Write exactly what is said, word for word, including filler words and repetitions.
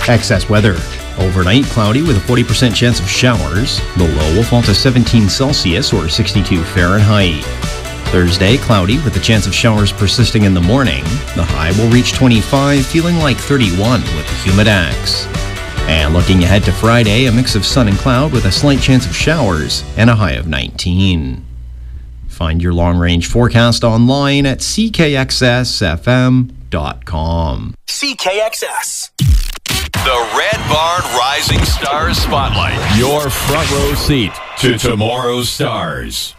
Excess weather. Overnight, cloudy with a forty percent chance of showers. The low will fall to seventeen Celsius or sixty-two Fahrenheit. Thursday, cloudy with a chance of showers persisting in the morning. The high will reach twenty-five, feeling like thirty-one with the humidex. And looking ahead to Friday, a mix of sun and cloud with a slight chance of showers and a high of nineteen. Find your long-range forecast online at c k x s f m dot com. C K X S. The Red Barn Rising Stars Spotlight. Your front row seat to tomorrow's stars.